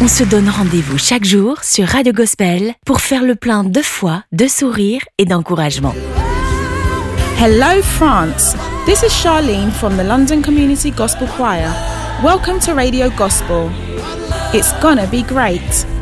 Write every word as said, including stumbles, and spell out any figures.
On se donne rendez-vous chaque jour sur Radio Gospel pour faire le plein de foi, de sourire et d'encouragement. Hello France, this is Charlene from the London Community Gospel Choir. Welcome to Radio Gospel. It's gonna be great.